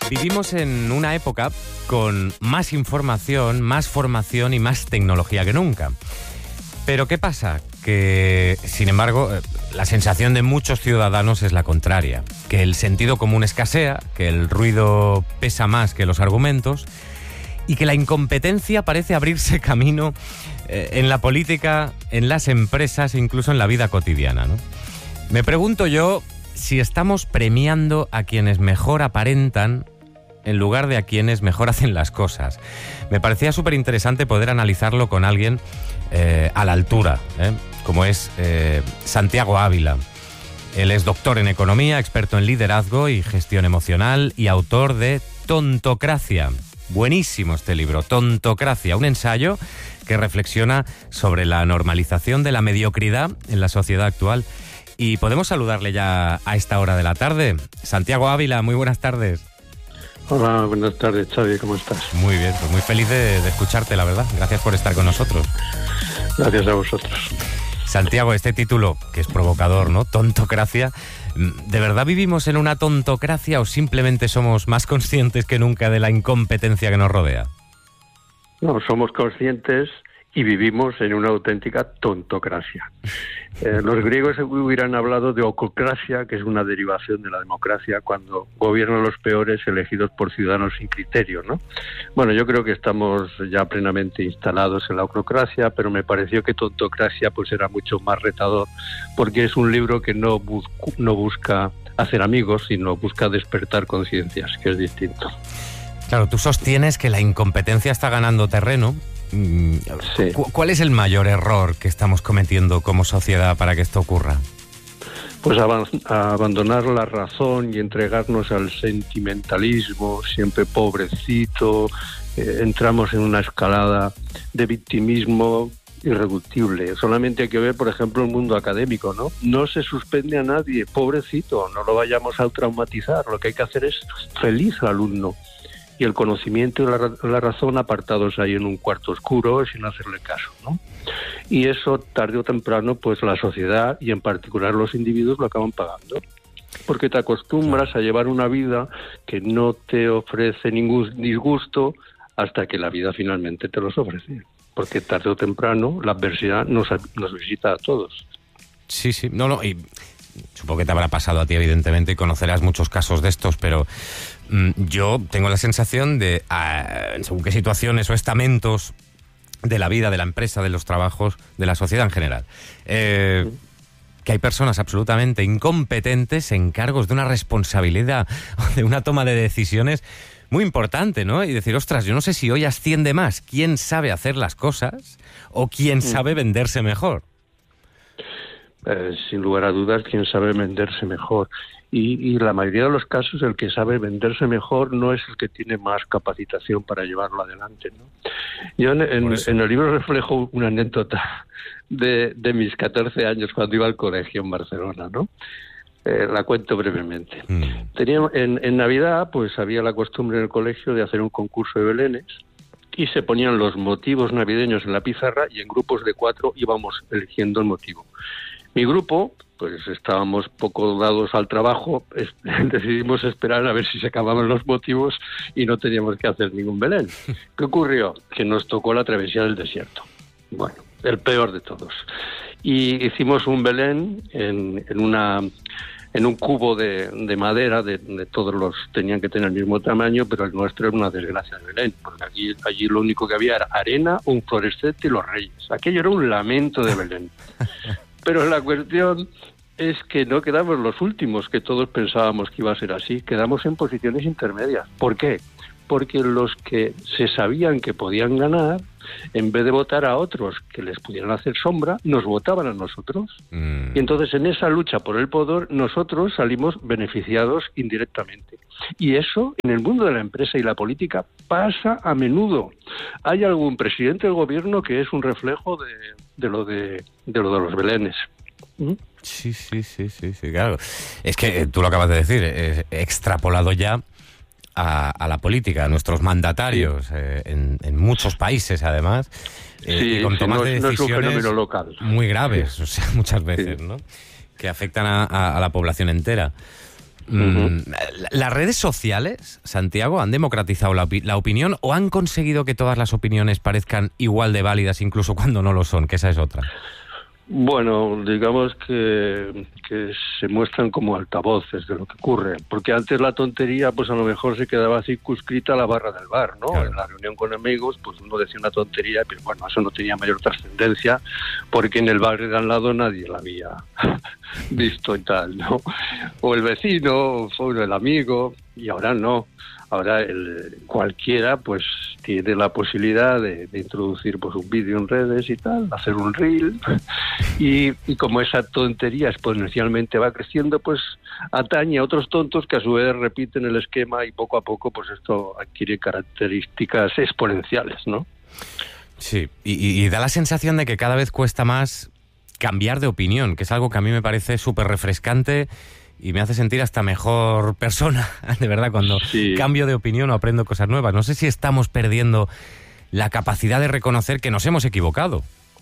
Vivimos en una época con más información, más formación y más tecnología que nunca. Pero ¿qué pasa? Que, sin embargo, la sensación de muchos ciudadanos es la contraria. Que el sentido común escasea, que el ruido pesa más que los argumentos y que la incompetencia parece abrirse camino en la política, en las empresas, incluso en la vida cotidiana, ¿no? Me pregunto yo si estamos premiando a quienes mejor aparentan en lugar de a quienes mejor hacen las cosas. Me parecía súper interesante poder analizarlo con alguien a la altura, como es Santiago Ávila. Él es doctor en economía, experto en liderazgo y gestión emocional y autor de Tontocracia. Buenísimo este libro, Tontocracia, un ensayo que reflexiona sobre la normalización de la mediocridad en la sociedad actual. Y podemos saludarle ya a esta hora de la tarde. Santiago Ávila, muy buenas tardes. Hola, buenas tardes, Xavi, ¿cómo estás? Muy bien, pues muy feliz de escucharte, la verdad. Gracias por estar con nosotros. Gracias a vosotros. Santiago, este título, que es provocador, ¿no? Tontocracia. ¿De verdad vivimos en una tontocracia o simplemente somos más conscientes que nunca de la incompetencia que nos rodea? No, somos conscientes y vivimos en una auténtica tontocracia. Los griegos hubieran hablado de ococracia, que es una derivación de la democracia, cuando gobiernan los peores elegidos por ciudadanos sin criterio, ¿no? Bueno, yo creo que estamos ya plenamente instalados en la ococracia, pero me pareció que tontocracia pues era mucho más retador, porque es un libro que no busca hacer amigos, sino busca despertar conciencias, que es distinto. Claro, tú sostienes que la incompetencia está ganando terreno. Sí. ¿Cuál es el mayor error que estamos cometiendo como sociedad para que esto ocurra? Pues abandonar la razón y entregarnos al sentimentalismo, siempre pobrecito. Entramos en una escalada de victimismo irreductible. Solamente hay que ver, por ejemplo, el mundo académico, ¿no? No se suspende a nadie, pobrecito, no lo vayamos a traumatizar. Lo que hay que hacer es feliz al alumno. Y el conocimiento y la razón apartados ahí en un cuarto oscuro sin hacerle caso, ¿no? Y eso, tarde o temprano, pues la sociedad y en particular los individuos lo acaban pagando. Porque te acostumbras a llevar una vida que no te ofrece ningún disgusto hasta que la vida finalmente te los ofrece. Porque tarde o temprano la adversidad nos visita a todos. Sí, sí. No, y supongo que te habrá pasado a ti, evidentemente, y conocerás muchos casos de estos, pero yo tengo la sensación de, según qué situaciones o estamentos de la vida, de la empresa, de los trabajos, de la sociedad en general, que hay personas absolutamente incompetentes en cargos de una responsabilidad, de una toma de decisiones muy importante, ¿no? Y decir, ostras, yo no sé si hoy asciende más quién sabe hacer las cosas o quién sabe venderse mejor. Sin lugar a dudas, quién sabe venderse mejor. Y la mayoría de los casos, el que sabe venderse mejor no es el que tiene más capacitación para llevarlo adelante, ¿no? Yo en el libro reflejo una anécdota de mis 14 años cuando iba al colegio en Barcelona, ¿no? La cuento brevemente. En Navidad, pues había la costumbre en el colegio de hacer un concurso de belenes y se ponían los motivos navideños en la pizarra y en grupos de 4 íbamos eligiendo el motivo. Mi grupo, pues estábamos poco dados al trabajo, decidimos esperar a ver si se acababan los motivos y no teníamos que hacer ningún Belén. ¿Qué ocurrió? Que nos tocó la travesía del desierto. Bueno, el peor de todos. Y hicimos un Belén en un cubo de madera, de todos los tenían que tener el mismo tamaño, pero el nuestro era una desgracia de Belén, porque allí lo único que había era arena, un fluorescente y los reyes. Aquello era un lamento de Belén. Pero la cuestión es que no quedamos los últimos, que todos pensábamos que iba a ser así. Quedamos en posiciones intermedias. ¿Por qué? Porque los que se sabían que podían ganar, en vez de votar a otros que les pudieran hacer sombra, nos votaban a nosotros. Y entonces en esa lucha por el poder, nosotros salimos beneficiados indirectamente. Y eso, en el mundo de la empresa y la política, pasa a menudo. Hay algún presidente del gobierno que es un reflejo de lo de los belenes. Sí, claro. Es que tú lo acabas de decir, extrapolado ya a la política, a nuestros mandatarios, en muchos países además, y con tomas de decisiones no es un fenómeno local. Muy graves, o sea, muchas veces, ¿no? Que afectan a la población entera. ¿Las redes sociales, Santiago, han democratizado la opinión o han conseguido que todas las opiniones parezcan igual de válidas incluso cuando no lo son? Que esa es otra. Bueno, digamos que se muestran como altavoces de lo que ocurre, porque antes la tontería pues a lo mejor se quedaba circunscrita a la barra del bar, ¿no? Claro. En la reunión con amigos pues uno decía una tontería, pero bueno, eso no tenía mayor trascendencia porque en el barrio de al lado nadie la había visto y tal, ¿no? O el vecino, o el amigo, y ahora no. Ahora cualquiera pues tiene la posibilidad de introducir pues un vídeo en redes y tal, hacer un reel y como esa tontería exponencialmente va creciendo, pues atañe a otros tontos que a su vez repiten el esquema y poco a poco pues esto adquiere características exponenciales, ¿no? Sí, y da la sensación de que cada vez cuesta más cambiar de opinión, que es algo que a mí me parece súper refrescante y me hace sentir hasta mejor persona, de verdad, cuando cambio de opinión o aprendo cosas nuevas. No sé si estamos perdiendo la capacidad de reconocer que nos hemos equivocado.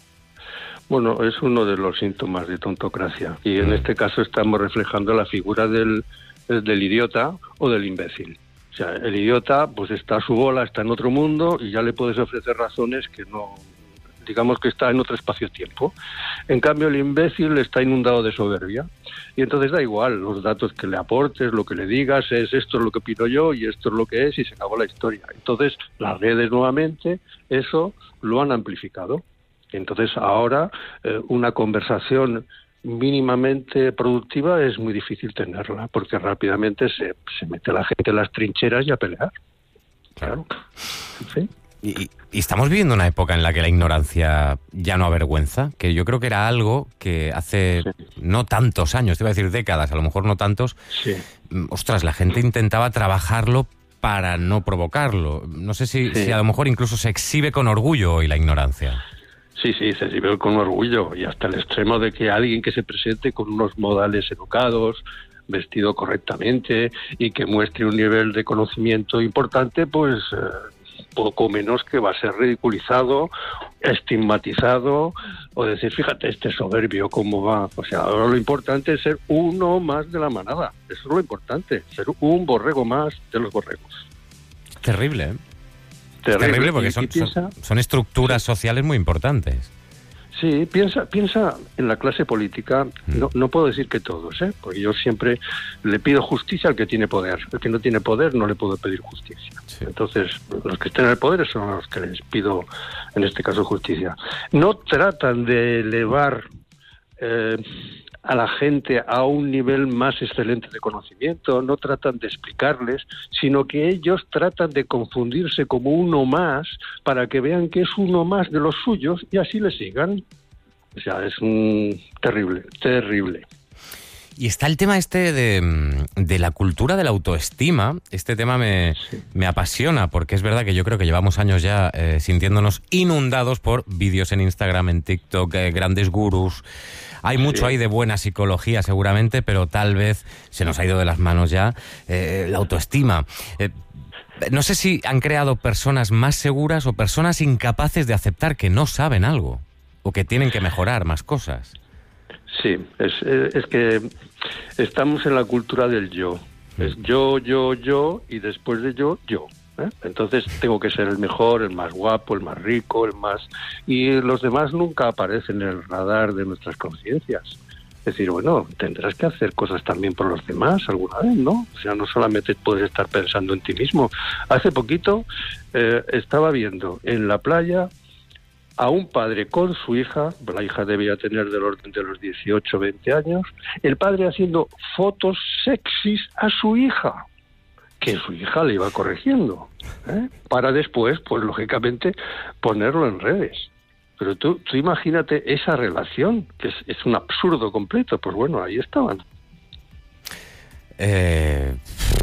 Bueno, es uno de los síntomas de tontocracia. Y en este caso estamos reflejando la figura del idiota o del imbécil. O sea, el idiota pues está a su bola, está en otro mundo y ya le puedes ofrecer razones que no... digamos que está en otro espacio-tiempo. En cambio, el imbécil está inundado de soberbia. Y entonces da igual los datos que le aportes, lo que le digas, esto es lo que opino yo y esto es lo que es y se acabó la historia. Entonces, las redes nuevamente, eso lo han amplificado. Entonces, ahora una conversación mínimamente productiva es muy difícil tenerla, porque rápidamente se mete la gente en las trincheras y a pelear. Claro. ¿Sí? Y estamos viviendo una época en la que la ignorancia ya no avergüenza, que yo creo que era algo que hace no tantos años, te iba a decir décadas, a lo mejor no tantos, ostras, la gente intentaba trabajarlo para no provocarlo. No sé si a lo mejor incluso se exhibe con orgullo hoy la ignorancia. Sí, se exhibe con orgullo y hasta el extremo de que alguien que se presente con unos modales educados, vestido correctamente y que muestre un nivel de conocimiento importante, pues... poco menos que va a ser ridiculizado, estigmatizado, o decir, fíjate, este soberbio, cómo va. O sea, ahora lo importante es ser uno más de la manada. Eso es lo importante, ser un borrego más de los borregos. Terrible, ¿eh? Terrible porque son estructuras sociales muy importantes. Sí, piensa en la clase política, no puedo decir que todos, porque yo siempre le pido justicia al que tiene poder. El que no tiene poder no le puedo pedir justicia. Sí. Entonces, los que estén en el poder son los que les pido, en este caso, justicia. No tratan de elevar a la gente a un nivel más excelente de conocimiento, no tratan de explicarles, sino que ellos tratan de confundirse como uno más para que vean que es uno más de los suyos y así le sigan. O sea, es terrible. Y está el tema de la cultura de la autoestima. Este tema me apasiona porque es verdad que yo creo que llevamos años ya sintiéndonos inundados por vídeos en Instagram, en TikTok, grandes gurús. Hay mucho ahí de buena psicología seguramente, pero tal vez se nos ha ido de las manos ya la autoestima. No sé si han creado personas más seguras o personas incapaces de aceptar que no saben algo o que tienen que mejorar más cosas. Sí, es que estamos en la cultura del yo. Es yo, y después de yo. Entonces tengo que ser el mejor, el más guapo, el más rico, el más... Y los demás nunca aparecen en el radar de nuestras conciencias. Es decir, bueno, tendrás que hacer cosas también por los demás alguna vez, ¿no? O sea, no solamente puedes estar pensando en ti mismo. Hace poquito estaba viendo en la playa a un padre con su hija, la hija debía tener del orden de los 18, 20 años, el padre haciendo fotos sexys a su hija, que su hija le iba corrigiendo, para después, pues lógicamente, ponerlo en redes. Pero tú imagínate esa relación, que es un absurdo completo. Pues bueno, ahí estaban. ¿Qué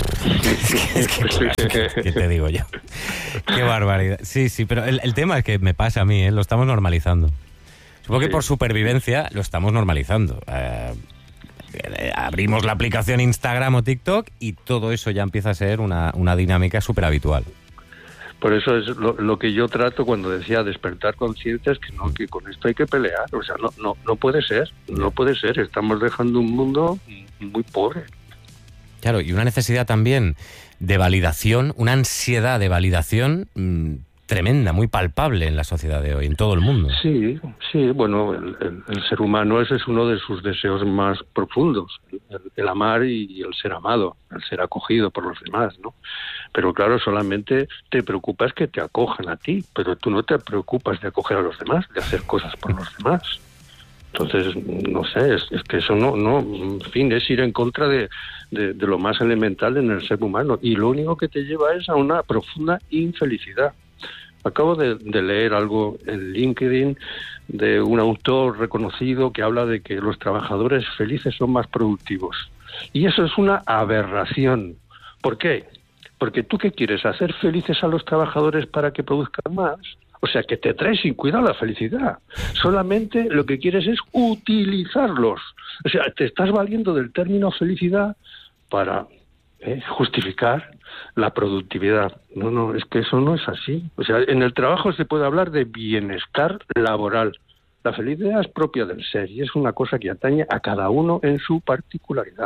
te digo yo? Qué barbaridad. Sí, pero el tema es que me pasa a mí, lo estamos normalizando. Supongo que por supervivencia lo estamos normalizando. Abrimos la aplicación Instagram o TikTok y todo eso ya empieza a ser una dinámica súper habitual. Por eso es lo que yo trato cuando decía despertar conciencias, que con esto hay que pelear. O sea, no puede ser, no puede ser. Estamos dejando un mundo muy pobre. Claro, y una necesidad también de validación, una ansiedad de validación tremenda, muy palpable en la sociedad de hoy, en todo el mundo. Sí, bueno, el ser humano ese es uno de sus deseos más profundos, el amar y el ser amado, el ser acogido por los demás, ¿no? Pero claro, solamente te preocupas que te acojan a ti, pero tú no te preocupas de acoger a los demás, de hacer cosas por los demás. Entonces, no sé, es que eso no, en fin, es ir en contra de lo más elemental en el ser humano, y lo único que te lleva es a una profunda infelicidad. Acabo de leer algo en LinkedIn de un autor reconocido que habla de que los trabajadores felices son más productivos. Y eso es una aberración. ¿Por qué? Porque tú, ¿qué quieres? ¿Hacer felices a los trabajadores para que produzcan más? O sea, que te traes sin cuidado la felicidad. Solamente lo que quieres es utilizarlos. O sea, te estás valiendo del término felicidad para justificar la productividad. No, es que eso no es así. O sea, en el trabajo se puede hablar de bienestar laboral. La felicidad es propia del ser y es una cosa que atañe a cada uno en su particularidad.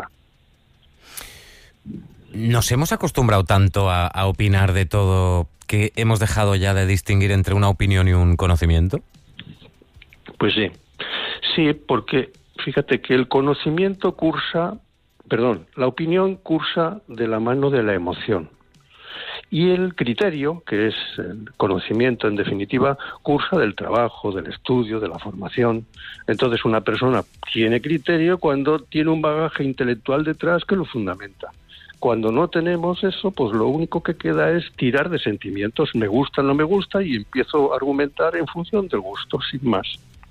Nos hemos acostumbrado tanto a opinar de todo que hemos dejado ya de distinguir entre una opinión y un conocimiento. Pues sí, porque fíjate que el conocimiento la opinión cursa de la mano de la emoción. Y el criterio, que es el conocimiento en definitiva, cursa del trabajo, del estudio, de la formación. Entonces una persona tiene criterio cuando tiene un bagaje intelectual detrás que lo fundamenta. Cuando no tenemos eso, pues lo único que queda es tirar de sentimientos, me gusta, no me gusta, y empiezo a argumentar en función del gusto, sin más.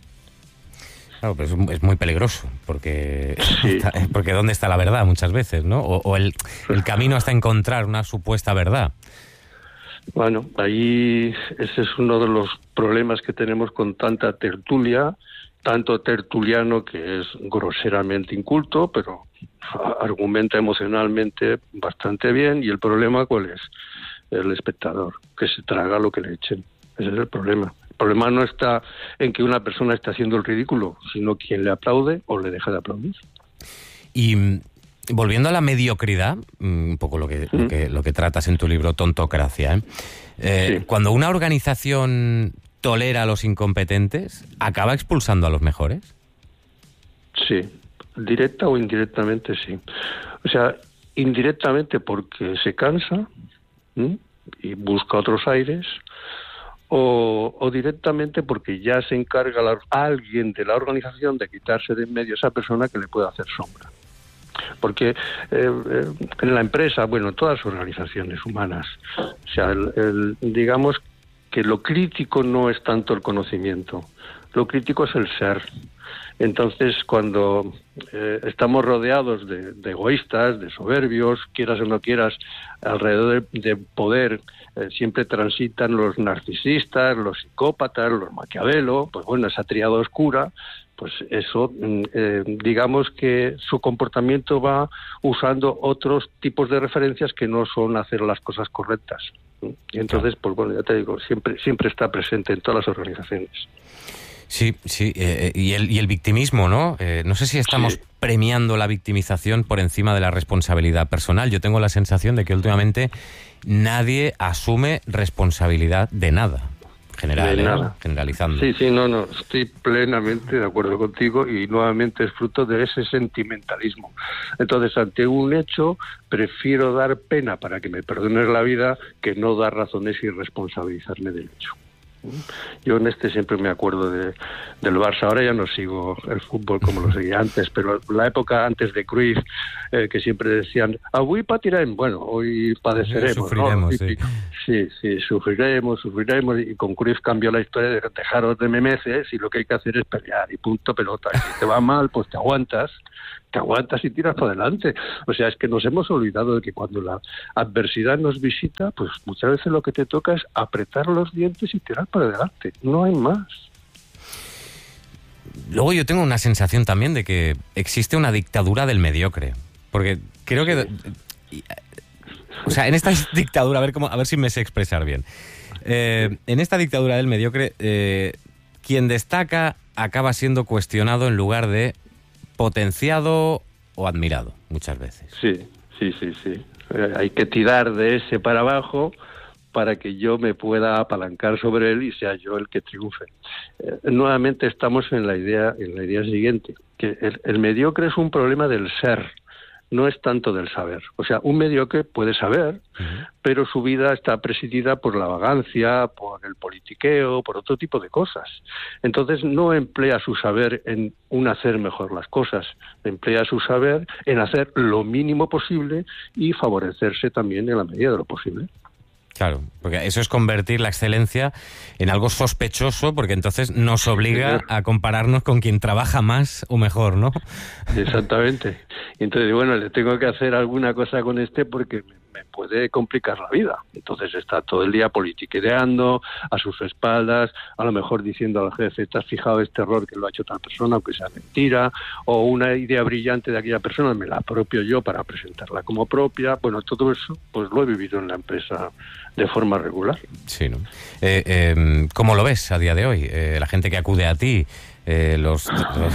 Claro, pero es muy peligroso, porque, sí. Porque ¿dónde está la verdad muchas veces, no? O el camino hasta encontrar una supuesta verdad. Bueno, ahí ese es uno de los problemas que tenemos con tanta tertulia, tanto tertuliano que es groseramente inculto, pero argumenta emocionalmente bastante bien, y el problema ¿cuál es? El espectador, que se traga lo que le echen. Ese es el problema. El problema no está en que una persona esté haciendo el ridículo, sino quien le aplaude o le deja de aplaudir. Y volviendo a la mediocridad, un poco lo que tratas en tu libro Tontocracia, sí. Cuando una organización tolera a los incompetentes, ¿acaba expulsando a los mejores? Sí, directa o indirectamente sí. O sea, indirectamente porque se cansa y busca otros aires, o directamente porque ya se encarga alguien de la organización de quitarse de en medio a esa persona que le pueda hacer sombra. Porque en la empresa, bueno, en todas las organizaciones humanas, o sea, digamos que lo crítico no es tanto el conocimiento, lo crítico es el ser. Entonces, cuando estamos rodeados de egoístas, de soberbios, quieras o no quieras, alrededor de poder, siempre transitan los narcisistas, los psicópatas, los Maquiavelo, pues bueno, esa tríada oscura, pues eso, digamos que su comportamiento va usando otros tipos de referencias que no son hacer las cosas correctas. Y entonces, pues bueno, ya te digo, siempre está presente en todas las organizaciones. Sí, y el victimismo, ¿no? No sé si estamos premiando la victimización por encima de la responsabilidad personal. Yo tengo la sensación de que últimamente nadie asume responsabilidad de nada. Generalizando. Sí, no, estoy plenamente de acuerdo contigo, y nuevamente es fruto de ese sentimentalismo. Entonces, ante un hecho, prefiero dar pena para que me perdones la vida que no dar razones y responsabilizarme del hecho. Yo en siempre me acuerdo del Barça. Ahora ya no sigo el fútbol como lo seguía antes, pero la época antes de Cruyff, que siempre decían, avui patirem, bueno, hoy padeceremos, sufriremos, ¿no? Sí, sufriremos, y con Cruyff cambió la historia de dejaros de memeces y lo que hay que hacer es pelear y punto pelota. Y si te va mal, pues te aguantas y tiras para adelante. O sea, es que nos hemos olvidado de que cuando la adversidad nos visita, pues muchas veces lo que te toca es apretar los dientes y tirar para adelante. No hay más. Luego yo tengo una sensación también de que existe una dictadura del mediocre. Porque creo que... O sea, en esta dictadura, a ver si me sé expresar bien. En esta dictadura del mediocre, quien destaca acaba siendo cuestionado en lugar de potenciado o admirado, muchas veces. Sí. Hay que tirar de ese para abajo para que yo me pueda apalancar sobre él y sea yo el que triunfe. Nuevamente estamos en la idea siguiente, que el mediocre es un problema del ser, no es tanto del saber. O sea, un mediocre puede saber, pero su vida está presidida por la vagancia, por el politiqueo, por otro tipo de cosas. Entonces no emplea su saber en hacer mejor las cosas, emplea su saber en hacer lo mínimo posible y favorecerse también en la medida de lo posible. Claro, porque eso es convertir la excelencia en algo sospechoso, porque entonces nos obliga a compararnos con quien trabaja más o mejor, ¿no? Exactamente. Y entonces, bueno, le tengo que hacer alguna cosa con este porque me puede complicar la vida. Entonces está todo el día politiqueando a sus espaldas, a lo mejor diciendo al jefe, ¿te has fijado este error que lo ha hecho tal persona, aunque sea mentira? O una idea brillante de aquella persona, me la apropio yo para presentarla como propia. Bueno, todo eso pues lo he vivido en la empresa de forma regular. Sí, ¿no? ¿Cómo lo ves a día de hoy? La gente que acude a ti, los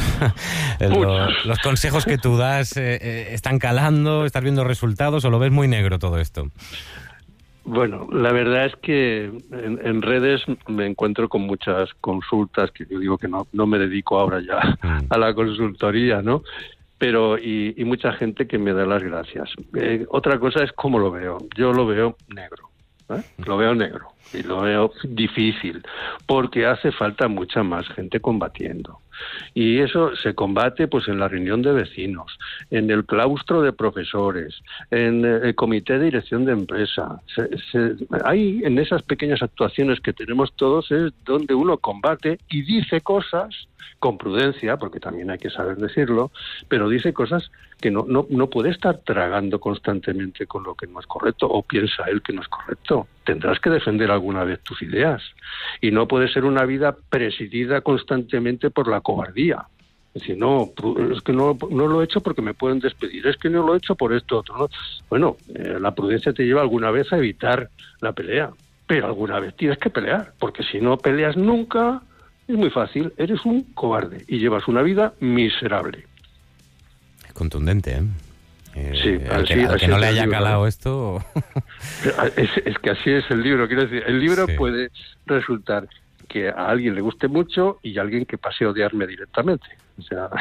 consejos que tú das, ¿están calando? ¿Estás viendo resultados o lo ves muy negro todo esto? Bueno, la verdad es que en redes me encuentro con muchas consultas, que yo digo que no me dedico ahora ya a la consultoría, ¿no? Pero y mucha gente que me da las gracias. Otra cosa es cómo lo veo. Yo lo veo negro. Lo veo negro y lo veo difícil porque hace falta mucha más gente combatiendo, y eso se combate pues en la reunión de vecinos, en el claustro de profesores, en el comité de dirección de empresa. Ahí, en esas pequeñas actuaciones que tenemos todos, es donde uno combate y dice cosas con prudencia, porque también hay que saber decirlo, pero dice cosas que no puede estar tragando constantemente con lo que no es correcto, o piensa él que no es correcto. Tendrás que defender alguna vez tus ideas, y no puede ser una vida presidida constantemente por la cobardía. Es decir, no, es que no lo he hecho porque me pueden despedir, es que no lo he hecho por esto otro, ¿no? Bueno, la prudencia te lleva alguna vez a evitar la pelea, pero alguna vez tienes que pelear, porque si no peleas nunca, es muy fácil, eres un cobarde y llevas una vida miserable. Contundente, ¿eh? Sí, al que no le haya calado esto. Es que así es el libro. Quiero decir, el libro puede resultar que a alguien le guste mucho y a alguien que pase a odiarme directamente. O sea.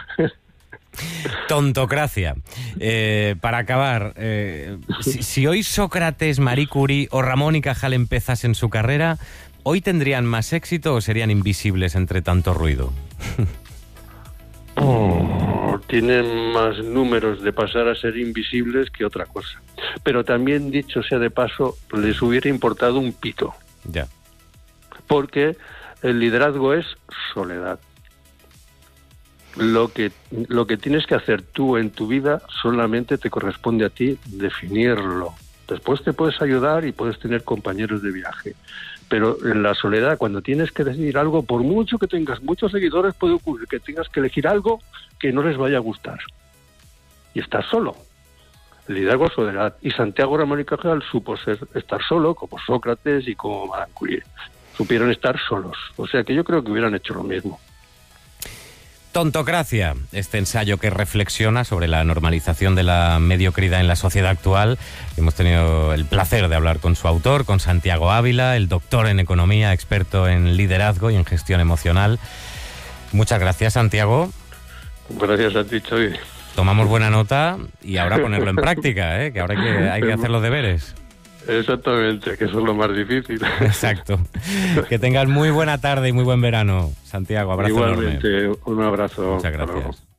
Tontocracia. Para acabar, si hoy Sócrates, Marie Curie o Ramón y Cajal empezasen su carrera, ¿hoy tendrían más éxito o serían invisibles entre tanto ruido? Tienen más números de pasar a ser invisibles que otra cosa. Pero también, dicho sea de paso, les hubiera importado un pito. Ya. Porque el liderazgo es soledad. Lo que tienes que hacer tú en tu vida solamente te corresponde a ti definirlo. Después te puedes ayudar y puedes tener compañeros de viaje. Pero en la soledad, cuando tienes que decidir algo, por mucho que tengas muchos seguidores, puede ocurrir que tengas que elegir algo que no les vaya a gustar. Y estás solo. El liderazgo es soledad. Y Santiago Ramón y Cajal supo estar solo, como Sócrates y como Marie Curie. Supieron estar solos. O sea que yo creo que hubieran hecho lo mismo. Tontocracia, este ensayo que reflexiona sobre la normalización de la mediocridad en la sociedad actual. Hemos tenido el placer de hablar con su autor, con Santiago Ávila, el doctor en economía, experto en liderazgo y en gestión emocional. Muchas gracias, Santiago. Gracias a ti, Xavi. Tomamos buena nota y ahora ponerlo en práctica, que ahora hay que hacer los deberes. Exactamente, que eso es lo más difícil. Exacto. Que tengas muy buena tarde y muy buen verano, Santiago. Abrazo igualmente, enorme. un abrazo. Muchas gracias.